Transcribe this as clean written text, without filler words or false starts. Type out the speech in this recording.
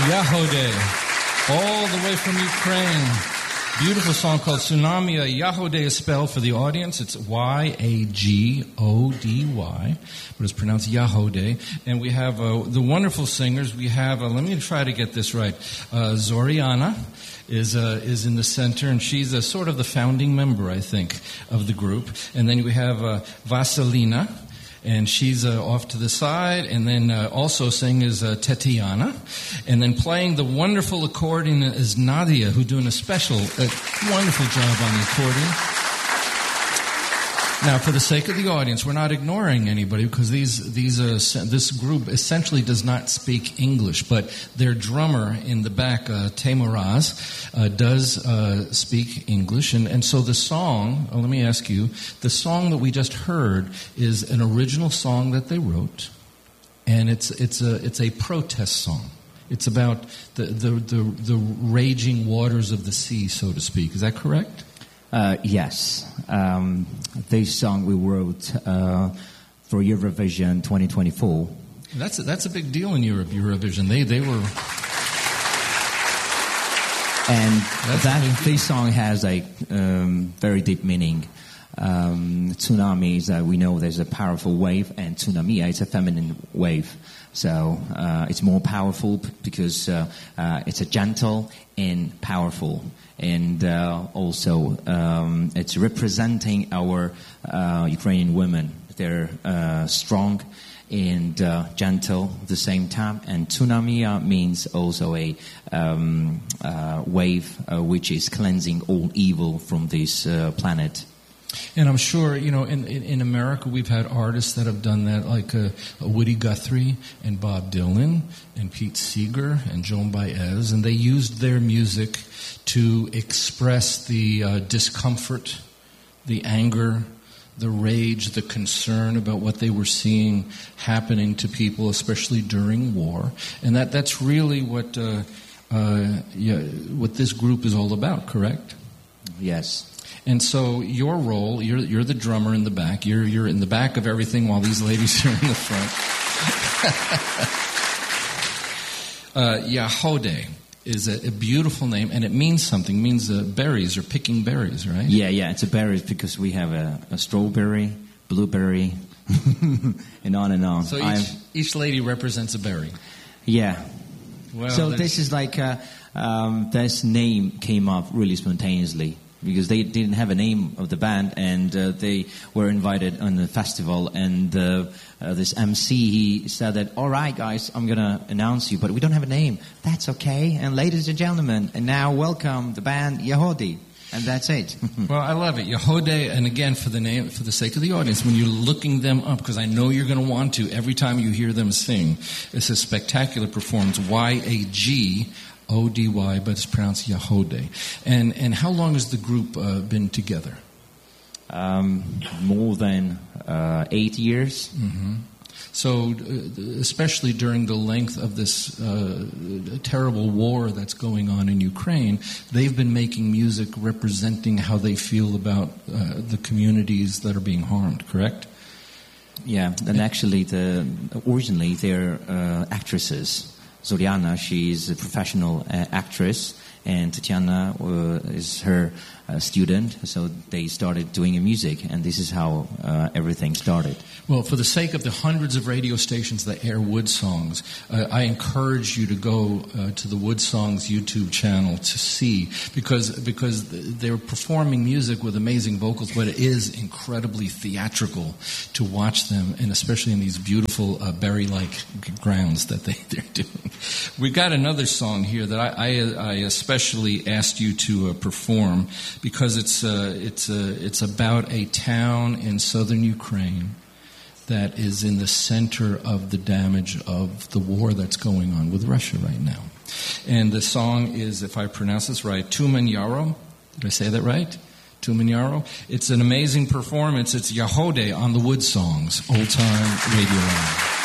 Yahode, all the way from Ukraine. Beautiful song called Tsunami. Yahode is spelled for the audience. It's Y-A-G-O-D-Y, but it's pronounced Yahode. And we have the wonderful singers. We have, let me try to get this right, Zoriana is in the center, and she's sort of the founding member, I think, of the group. And then we have Vasilina, and she's off to the side, and then also singing is Tetiana, and then playing the wonderful accordion is Nadia, who's doing a wonderful job on the accordion. Now, for the sake of the audience, we're not ignoring anybody because this group essentially does not speak English, but their drummer in the back, Teimuraz, does speak English, and so the song. Let me ask you: the song that we just heard is an original song that they wrote, and it's a protest song. It's about the raging waters of the sea, so to speak. Is that correct? Yes. This song we wrote for Eurovision 2024. That's a big deal in Europe, Eurovision. They were... And this song has a very deep meaning. Tsunami is, we know there's a powerful wave, and tsunami is a feminine wave. So it's more powerful because it's a gentle and powerful. And also it's representing our Ukrainian women. They're strong and gentle at the same time. And tsunami means also a wave which is cleansing all evil from this planet. And I'm sure, in America we've had artists that have done that, like Woody Guthrie and Bob Dylan and Pete Seeger and Joan Baez, and they used their music to express the discomfort, the anger, the rage, the concern about what they were seeing happening to people, especially during war. And that's really what this group is all about, correct? Yes. And so your role, you're the drummer in the back. You're in the back of everything while these ladies are in the front. Yahode is a beautiful name, and it means something. It means berries or picking berries, right? Yeah, it's a berries because we have a strawberry, blueberry, and on and on. So each lady represents a berry. Yeah. Well, so this is like, this name came up really spontaneously. Because they didn't have a name of the band, and they were invited on the festival, and this MC, he said that, all right, guys, I'm going to announce you, but we don't have a name. That's okay. And ladies and gentlemen, and now welcome the band Yahode. And that's it. Well, I love it. Yahode, and again, for the sake of the audience, when you're looking them up, because I know you're going to want to every time you hear them sing, it's a spectacular performance, Y-A-G-O-D-Y, but it's pronounced Yahode. And how long has the group been together? More than 8 years. Mm-hmm. So, especially during the length of this terrible war that's going on in Ukraine, they've been making music representing how they feel about the communities that are being harmed, correct? Yeah, and actually, originally they're actresses. Zoriana, she's a professional actress, and Tatiana is her student, so they started doing music, and this is how everything started. Well, for the sake of the hundreds of radio stations that air Wood Songs, I encourage you to go to the Wood Songs YouTube channel to see, because they're performing music with amazing vocals, but it is incredibly theatrical to watch them, and especially in these beautiful berry-like grounds that they're doing. We've got another song here that I especially asked you to perform, because it's about a town in southern Ukraine that is in the center of the damage of the war that's going on with Russia right now. And the song is, if I pronounce this right, Tumen Yaro. Did I say that right? Tumen Yaro. It's an amazing performance. It's Yahode on the Wood Songs, Old Time Radio Line.